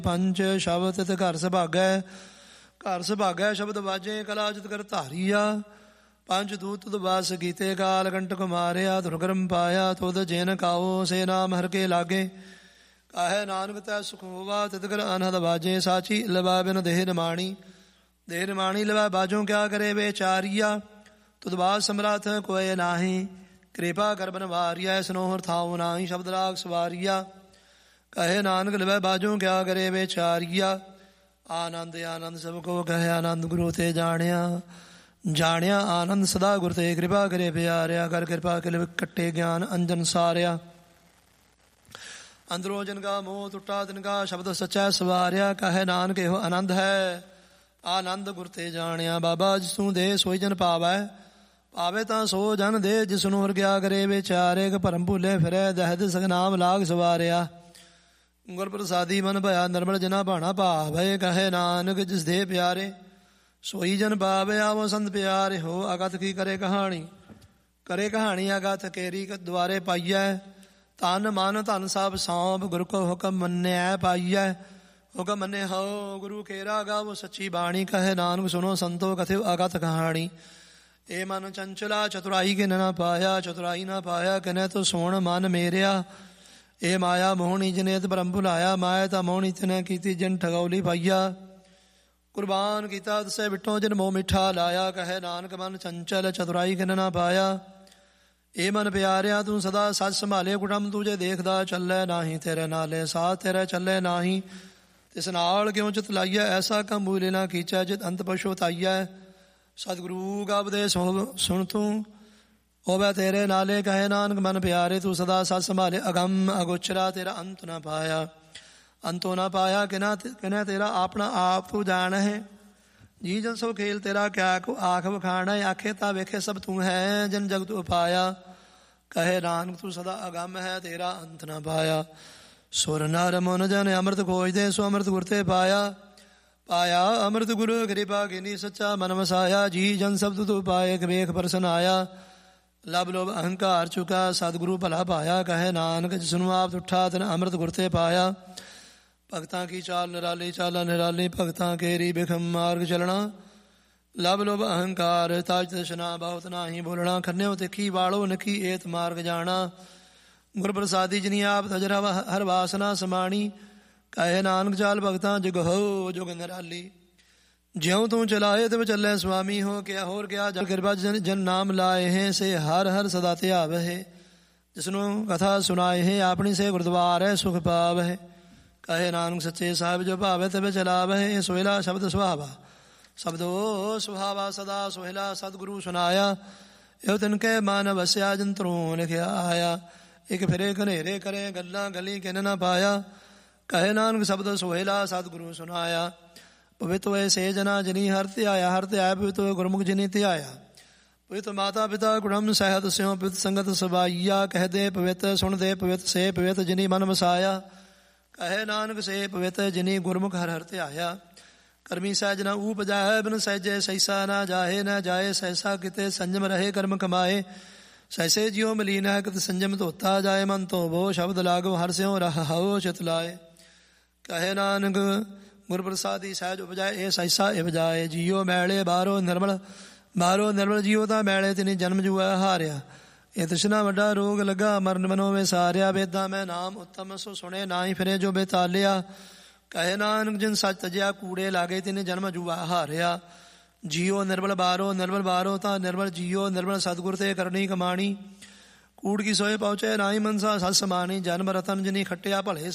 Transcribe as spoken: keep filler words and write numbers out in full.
ਪੰਜ ਸ਼ਬਦ ਤਿਤ ਘਰ ਸੁਭਾਗੈ, ਘਰ ਸੁਭਾਗੈ ਸ਼ਬਦ ਵਾਜੇ ਕਲਾ ਜਿਤ ਕਰ ਧਾਰੀਆ। ਪੰਜ ਦੂਤ ਤੁਧ ਵਾਸ ਕੀਤੇ ਕਾਲ ਕੰਟਕ ਮਾਰਿਆ, ਦੁਰਗਰਮ ਪਾਇਆ ਤੁਧ ਜੇਨ ਕਾਓ ਸੇ ਨਾਮ ਹਰ ਕੇ ਲਾਗੇ। ਕਾਹੈ ਨਾਨਕ ਤੈ ਸੁਖ ਹੋਵਾ ਤਿਤ ਕਰ ਅਨਹਦ ਵਾਜੇ, ਸਾਚੀ ਲਵਾ ਬਿਨ ਦੇਹ ਨਿਮਾਣੀ। ਦੇਹ ਨਿਮਾਣੀ ਲਵਾ ਬਾਜੋਂ ਕਿਆ ਕਰੇ ਵਿਚਾਰੀਆ, ਤੁਧ ਬਾਸ ਸਮਰੱਥ ਕੋਇ ਨਾਹੀ। ਕਿਰਪਾ ਕਰ ਬਨਵਾਰੀਆ ਸਨੋਹਰ ਥਾਉ ਨਾਹੀ, ਸ਼ਬਦ ਰਾਗ ਸਵਾਰੀਆ। ਕਹੇ ਨਾਨਕ ਲਵੈ ਬਾਜੋਂ ਕਿਆ ਕਰੇ ਵਿਚਾਰੀਆ। ਆਨੰਦ ਆਨੰਦ ਸਭ ਕੋ ਕਹੇ ਆਨੰਦ ਗੁਰੂ ਤੇ ਜਾਣਿਆ। ਜਾਣਿਆ ਆਨੰਦ ਸਦਾ ਗੁਰ ਤੇ, ਕਿਰਪਾ ਕਰੇ ਪਿਆਰਿਆ। ਕਰ ਕਿਰਪਾ ਕਿਲ ਕੱਟੇ ਗਿਆਨ ਅੰਜਨ ਸਾਰਿਆ। ਅੰਦਰੋਂ ਜਨ ਕਾ ਮੋਹ ਟੁੱਟਾ ਤਿਨ ਕਾ ਸ਼ਬਦ ਸੱਚਾ ਸਵਾਰਿਆ। ਕਹੇ ਨਾਨਕ ਇਹੋ ਆਨੰਦ ਹੈ ਆਨੰਦ ਗੁਰ ਤੇ ਜਾਣਿਆ। ਬਾਬਾ ਜਿਸਨੂੰ ਦੇ ਸੋਈ ਜਨ ਪਾਵੈ, ਪਾਵੇ ਤਾਂ ਸੋ ਜਨ ਦੇ ਜਿਸਨੂੰ ਹਰ ਗਿਆ ਕਰੇ ਵਿਚਾਰੇ। ਭਰਮ ਭੁੱਲੇ ਫਿਰੈ ਦਹਿਦ ਸਗਨਾਮ ਲਾਗ ਸਵਾਰਿਆ। ਗੁਰ ਪ੍ਰਸਾਦੀ ਮਨ ਭਇਆ ਨਿਰਮਲ ਜਨਾ ਭਾਣਾ ਭਾਵੈ। ਕਹੇ ਨਾਨਕ ਜਿਸ ਦੇ ਪਿਆਰੇ ਸੋਈ ਜਨ ਪਾਵੇ। ਆਵੋ ਸੰਤ ਪਿਆਰੇ ਹੋ ਅਗਤ ਕੀ ਕਰੇ ਕਹਾਣੀ। ਕਰੇ ਕਹਾਣੀ ਅਗਤ ਕੇਰੀ ਦੁਆਰੇ ਪਾਈਐ। ਤਨ ਮਨ ਧਨ ਸਭ ਸੌਂਪ ਗੁਰ ਕੋ ਹੁਕਮ ਮੰਨਿਆ ਪਾਈਐ। ਹੁਕਮ ਮੰਨੇ ਹੋ ਗੁਰੂ ਕੇਰਾ ਗਾਵੋ ਸੱਚੀ ਬਾਣੀ। ਕਹੇ ਨਾਨਕ ਸੁਣੋ ਸੰਤੋ ਕਥਿਓ ਅਗਤ ਕਹਾਣੀ। ਇਹ ਮਨ ਚੰਚਲਾ ਚਤੁਰਾਈ ਕਿਨ ਨਾ ਪਾਇਆ, ਚਤੁਰਾਈ ਨਾ ਪਾਇਆ ਕਿਨੈ ਤੋ ਸੋਣ ਮਨ ਮੇਰਿਆ। ਇਹ ਮਾਇਆ ਮੋਹਣੀ ਜਨੇਤ ਭਰਮ ਭੁਲਾਇਆ, ਮਾਇਆ ਤਾਂ ਮੋਹਣੀ ਤਿਨੈ ਕੀਤੀ ਜਿਨ ਠਗੌਲੀ ਪਾਈਆ। ਕੁਰਬਾਨ ਕੀਤਾ ਤਸੇ ਬਿਟੋ ਜਿਨ ਮੋਹ ਮਿੱਠਾ ਲਾਇਆ। ਕਹੇ ਨਾਨਕ ਮਨ ਚੰਚਲ ਚਤੁਰਾਈ ਕਿਨ ਨਾ ਪਾਇਆ। ਇਹ ਮਨ ਪਿਆਰਿਆ ਤੂੰ ਸਦਾ ਸੱਚ ਸੰਭਾਲੇ, ਕੁਟੰਬ ਤੁਝੇ ਦੇਖਦਾ ਚੱਲੇ ਨਾਹੀ। ਤੇਰੇ ਨਾਲੇ ਸਾਥ ਤੇਰੇ ਚੱਲੇ ਨਾਹੀ, ਤਿਸ ਨਾਲ ਕਿਉਂ ਚਿਤ ਲਾਈਐ। ਐਸਾ ਕੰਮ ਭੂਲੇ ਨਾ ਕੀਚੈ ਜਿਤ ਅੰਤ ਪਛੋਤਾਈਐ। ਸਤਿਗੁਰੂ ਕਾ ਉਪਦੇਸ਼ ਸੁਣ ਤੂੰ ਹੋਵੇ ਤੇਰੇ ਨਾਲੇ। ਕਹੇ ਨਾਨਕ ਮਨ ਪਿਆਰੇ ਤੂੰ ਸਦਾ ਸੱਚ ਸੰਭਾਲੇ। ਅਗੰਮ ਅਗੋਚਰਾ ਤੇਰਾ ਅੰਤ ਨਾ ਪਾਇਆ, ਅੰਤੋਂ ਨਾ ਪਾਇਆ ਕਿਨਾ ਕਿਨਾ ਤੇਰਾ ਆਪਣਾ ਆਪ ਤੂੰ ਜਾਣ ਹੈ। ਜੀ ਜਨ ਸੋ ਖੇਲ ਤੇਰਾ ਕਿਆ ਕੋ ਆਖ ਵਖਾਣਾ। ਆਖੇ ਤਾਂ ਵੇਖੇ ਸਭ ਤੂੰ ਹੈ ਜਨ ਜਗਤ ਉਪਾਇਆ। ਕਹੇ ਨਾਨਕ ਤੂੰ ਸਦਾ ਅਗੰਮ ਹੈ ਤੇਰਾ ਅੰਤ ਨਾ ਪਾਇਆ। ਸੁਰ ਨਰ ਮਨ ਜਨ ਅੰਮ੍ਰਿਤ ਖੋਜਦੇ ਸੋ ਅੰਮ੍ਰਿਤ ਗੁਰ ਤੇ ਪਾਇਆ। ਪਾਇਆ ਅੰਮ੍ਰਿਤ ਗੁਰੂ ਕਿਰਪਾ ਕੀਨੀ ਸੱਚਾ ਮਨ ਵਸਾਇਆ। ਜੀ ਜਨ ਸਬਦ ਤੂੰ ਪਾਏ ਵੇਖ ਪਰਸਨ ਆਇਆ। ਲਬ ਲੋਭ ਅਹੰਕਾਰ ਚੁਕਾ ਸਤਿਗੁਰੂ ਭਲਾ ਪਾਇਆ। ਕਹੇ ਨਾਨਕ ਜਿਸਨੂੰ ਆਪ ਤੁਠਾ ਤਨ ਅੰਮ੍ਰਿਤ ਗੁਰ ਤੇ ਪਾਇਆ। ਭਗਤਾਂ ਕੀ ਚਾਲ ਨਿਰਾਲੀ ਚਾਲਾ ਨਿਰਾਲੀ, ਭਗਤਾਂ ਕੇਰੀ ਬਿਖਮ ਮਾਰਗ ਚਲਣਾ। ਲਬ ਲੋਭ ਅਹੰਕਾਰ ਤਾਜ ਤਸ਼ਨਾ ਬਹੁਤ ਨਾਹੀ ਬੋਲਣਾ। ਖੰਨਿਓ ਤਿੱਖੀ ਵਾਲੋ ਨਖੀ ਏਤ ਮਾਰਗ ਜਾਣਾ। ਗੁਰ ਪ੍ਰਸਾਦੀ ਜਿਨੀ ਆਪ ਤਜਰਾ ਹਰ ਵਾਸਨਾ ਸਮਾਣੀ। ਕਹੇ ਨਾਨਕ ਚਾਲ ਭਗਤਾਂ ਜੁਗ ਹੋ ਜੁਗ ਨਿਰਾਲੀ। ਜਿਉਂ ਤੂੰ ਚਲਾਏ ਤਿਵ ਚੱਲੇ ਸੁਆਮੀ ਹੋ। ਕਿਆ ਹੋਰ ਕਿਆ ਜਨ ਕਿਰਪਾ ਜਨ ਜਨ ਨਾਮ ਲਾਏ ਹੈ। ਸੇ ਹਰ ਹਰ ਸਦਾ ਧਿਆਵਹਿ। ਜਿਸਨੂੰ ਕਥਾ ਸੁਣਾਏ ਹੈ ਆਪਣੀ ਸੇ ਗੁਰਦੁਆਰੇ ਸੁਖ ਪਾਵਹਿ। ਕਹੇ ਨਾਨਕ ਸੱਚੇ ਸਾਹਿਬ ਜੋ ਭਾਵੇ ਤਿਵ ਚਲਾਵਹਿ। ਇਹ ਸੋਹਿਲਾ ਸ਼ਬਦ ਸੁਹਾਵਾ ਸ਼ਬਦੋ ਸੁਹਾਵਾ ਸਦਾ ਸੋਹਿਲਾ। ਸਤਿਗੁਰੂ ਸੁਨਾਇਆ ਇਹੋ ਤਿਨ ਕੇ ਮਨ ਵਸਿਆ ਜੰਤਰੋਂ ਲਿਖਿਆ ਆਇਆ। ਇੱਕ ਫਿਰੇ ਘਨੇਰੇ ਕਰੇ ਗੱਲਾਂ ਗਲੀ ਕਿਨ ਨਾ ਪਾਇਆ। ਕਹੇ ਨਾਨਕ ਸ਼ਬਦ ਸੋਹਿਲਾ ਸਤਿਗੁਰੂ ਸੁਨਾਇਆ। ਪਵਿੱਤ ਹੋਏ ਸੇ ਜਨਾ ਜਿਨੀ ਹਰ ਧਿਆਇਆ। ਹਰ ਧਿਆਇਆ ਪਵਿੱਤ ਹੋਏ ਗੁਰਮੁਖ ਜਿਨੀ ਧਿਆਇਆ। ਪਵਿੱਤ ਮਾਤਾ ਪਿਤਾ ਕੁੜਮ ਸਹਿਤ ਸਿਉ ਪਵਿੱਤ ਸੰਗਤ ਸਬਾਈਆ। ਕਹਦੇ ਪਵਿੱਤ ਸੁਣਦੇ ਪਵਿੱਤ ਸੇ ਪਵਿੱਤ ਜਿਨੀ ਮਨ ਵਸਾਇਆ। ਕਹੇ ਨਾਨਕ ਸੇ ਪਵਿੱਤ ਜਿਨੀ ਗੁਰਮੁਖ ਹਰ ਹਰ ਧਿਆਇਆ। ਕਰਮੀ ਸਹਿਜ ਨਾ ਊਪਜਾਏ ਬਿਨ ਸਹਿਜੇ ਸੈਸਾ ਨਾ ਜਾਹੇ। ਨਾ ਜਾਏ ਸੈਸਾ ਕਿਤੇ ਸੰਜਮ ਰਹੇ ਕਰਮ ਕਮਾਏ। ਸੈਸੇ ਜਿਉ ਮਲੀਨ ਹੈ ਕਿਤ ਸੰਜਮ ਧੋਤਾ ਜਾਏ। ਮਨ ਧੋ ਬੋ ਸ਼ਬਦ ਲਾਗੋ ਹਰ ਸਿਉ ਰਹਾਉ ਚਿਤ ਲਾਏ। ਕਹੇ ਨਾਨਕ ਗੁਰ ਪ੍ਰਸਾਦੀ ਸਹਿਜ ਉਪਜਾਏ। ਇਹ ਸੈਸਾ ਇਪਜਾਏ। ਜੀਓ ਮੈਲੇ ਬਾਹਰੋਂ ਨਿਰਮਲ ਬਾਹਰੋਂ ਨਿਰਮਲ ਜੀਓ ਤਾਂ ਮੈਲੇ ਤਿਨੀ ਜਨਮ ਜੂਆ ਹਾਰਿਆ। ਇਹ ਤ੍ਰਿਸ਼ਨਾ ਵੱਡਾ ਰੋਗ ਲੱਗਾ ਮਰਨ ਮਨੋ ਵਿਸਾਰਿਆ। ਵੇਦਾਂ ਮੈਂ ਨਾਮ ਉੱਤਮ ਸੋ ਸੁਣੇ ਨਾਹੀ ਫਿਰੇ ਜੋ ਬੇਤਾਲਿਆ। ਕਹੇ ਨਾਨਕ ਜਿਨ ਸੱਚ ਤਜਿਆ ਕੂੜੇ ਲਾਗੇ ਤਿਨੇ ਜਨਮ ਜੂਆ ਹਾਰਿਆ। ਜੀਓ ਨਿਰਮਲ ਬਾਹਰੋਂ ਨਿਰਮਲ ਬਾਹਰੋਂ ਤਾਂ ਨਿਰਮਲ ਜੀਓ ਨਿਰਮਲ ਸਤਿਗੁਰ ਤੇ ਕਰਨੀ ਕਮਾਣੀ। ਕੂੜ ਕੀ ਸੋਏ ਪਹੁੰਚੇ ਨਾਹੀ ਮਨਸਾ ਸਤ ਸਮਾਣੀ। ਜਨਮ ਰਤਨ ਜਿਨੀ ਖੱਟਿਆ ਭਲੇ